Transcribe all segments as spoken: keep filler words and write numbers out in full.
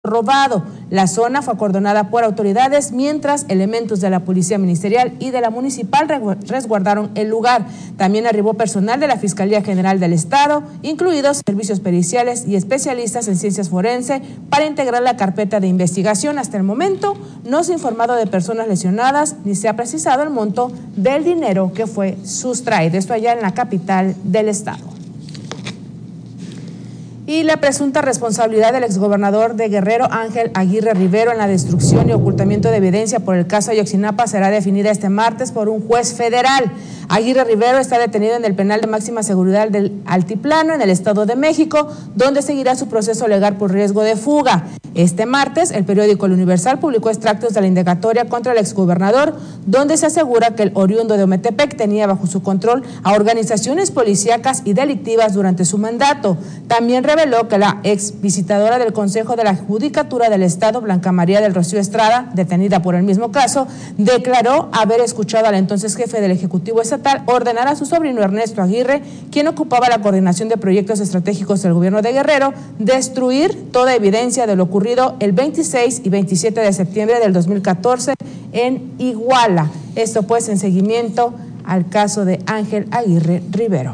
robado. La zona fue acordonada por autoridades, mientras elementos de la Policía Ministerial y de la Municipal resguardaron el lugar. También arribó personal de la Fiscalía General del Estado, incluidos servicios periciales y especialistas en ciencias forenses, para integrar la carpeta de investigación. Hasta el momento no se ha informado de personas lesionadas ni se ha precisado el monto del dinero que fue sustraído. Esto allá en la capital del estado. Y la presunta responsabilidad del exgobernador de Guerrero, Ángel Aguirre Rivero, en la destrucción y ocultamiento de evidencia por el caso Ayotzinapa será definida este martes por un juez federal. Aguirre Rivero está detenido en el penal de máxima seguridad del Altiplano, en el Estado de México, donde seguirá su proceso legal por riesgo de fuga. Este martes, el periódico El Universal publicó extractos de la indagatoria contra el exgobernador, donde se asegura que el oriundo de Ometepec tenía bajo su control a organizaciones policíacas y delictivas durante su mandato. También reveló que la ex visitadora del Consejo de la Judicatura del Estado, Blanca María del Rocío Estrada, detenida por el mismo caso, declaró haber escuchado al entonces jefe del Ejecutivo Estatal ordenar a su sobrino Ernesto Aguirre, quien ocupaba la coordinación de proyectos estratégicos del gobierno de Guerrero, destruir toda evidencia de lo ocurrido el veintiséis y veintisiete de septiembre del dos mil catorce en Iguala. Esto pues en seguimiento al caso de Ángel Aguirre Rivero.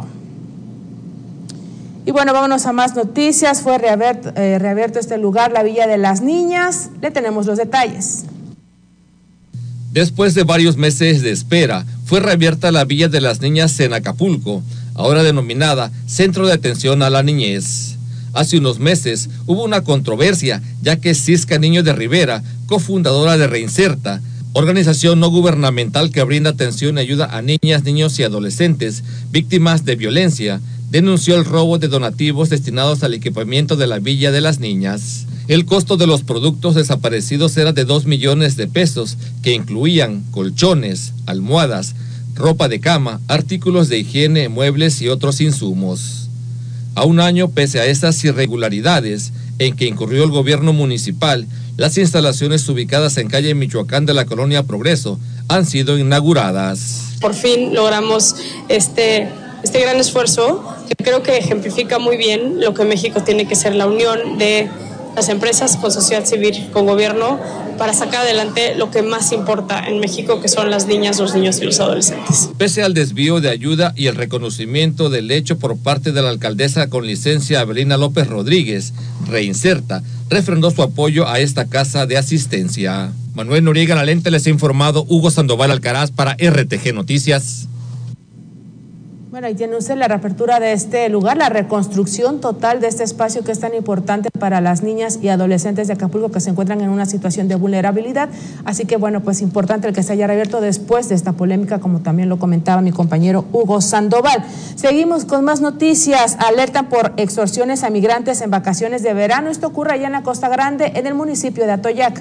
Y bueno, vámonos a más noticias. Fue reabierto, eh, reabierto este lugar, la Villa de las Niñas. Le tenemos los detalles. Después de varios meses de espera, fue reabierta la Villa de las Niñas en Acapulco, ahora denominada Centro de Atención a la Niñez. Hace unos meses hubo una controversia, ya que Cisca Niño de Rivera, cofundadora de Reinserta, organización no gubernamental que brinda atención y ayuda a niñas, niños y adolescentes víctimas de violencia, denunció el robo de donativos destinados al equipamiento de la Villa de las Niñas. El costo de los productos desaparecidos era de dos millones de pesos, que incluían colchones, almohadas, ropa de cama, artículos de higiene, muebles y otros insumos. A un año, pese a estas irregularidades en que incurrió el gobierno municipal, las instalaciones ubicadas en calle Michoacán de la colonia Progreso han sido inauguradas. Por fin logramos este, este gran esfuerzo, que creo que ejemplifica muy bien lo que México tiene que ser, la unión de las empresas con sociedad civil, con gobierno, para sacar adelante lo que más importa en México, que son las niñas, los niños y los adolescentes. Pese al desvío de ayuda y el reconocimiento del hecho por parte de la alcaldesa con licencia Abelina López Rodríguez, Reinserta refrendó su apoyo a esta casa de asistencia. Manuel Noriega La Lente, les ha informado Hugo Sandoval Alcaraz para R T G Noticias. Bueno, y tiene usted la reapertura de este lugar, la reconstrucción total de este espacio que es tan importante para las niñas y adolescentes de Acapulco que se encuentran en una situación de vulnerabilidad. Así que bueno, pues importante el que se haya reabierto después de esta polémica, como también lo comentaba mi compañero Hugo Sandoval. Seguimos con más noticias. Alertan por extorsiones a migrantes en vacaciones de verano. Esto ocurre allá en la Costa Grande, en el municipio de Atoyac.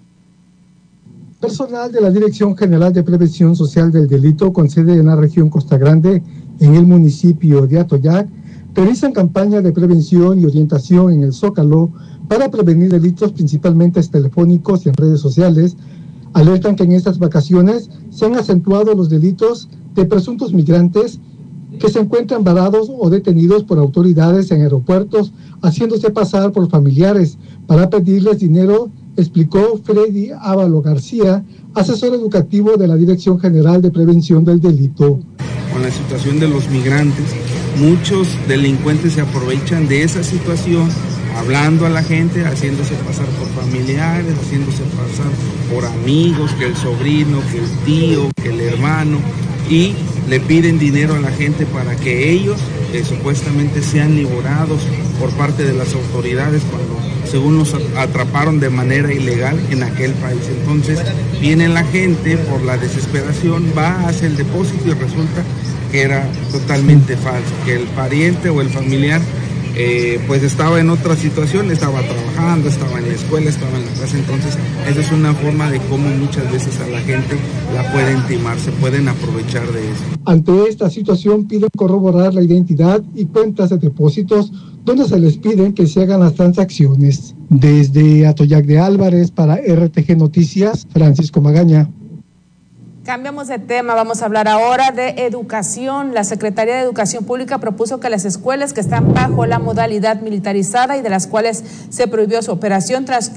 Personal de la Dirección General de Prevención Social del Delito, con sede en la región Costa Grande, en el municipio de Atoyac, realizan campañas de prevención y orientación en el Zócalo para prevenir delitos principalmente telefónicos y en redes sociales. Alertan que en estas vacaciones se han acentuado los delitos de presuntos migrantes que se encuentran varados o detenidos por autoridades en aeropuertos, haciéndose pasar por familiares para pedirles dinero, explicó Freddy Ávalo García, asesor educativo de la Dirección General de Prevención del Delito. Con la situación de los migrantes, muchos delincuentes se aprovechan de esa situación, hablando a la gente, haciéndose pasar por familiares, haciéndose pasar por amigos, que el sobrino, que el tío, que el hermano, y le piden dinero a la gente para que ellos eh, supuestamente sean liberados por parte de las autoridades cuando según los atraparon de manera ilegal en aquel país. Entonces viene la gente por la desesperación, va, hace el depósito y resulta que era totalmente falso, que el pariente o el familiar eh, pues estaba en otra situación, estaba trabajando, estaba en la escuela, estaba en la casa. Entonces esa es una forma de cómo muchas veces a la gente la pueden timar, se pueden aprovechar de eso. Ante esta situación piden corroborar la identidad y cuentas de depósitos donde se les piden que se hagan las transacciones. Desde Atoyac de Álvarez para R T G Noticias, Francisco Magaña. Cambiamos de tema, vamos a hablar ahora de educación. La Secretaría de Educación Pública propuso que las escuelas que están bajo la modalidad militarizada y de las cuales se prohibió su operación tras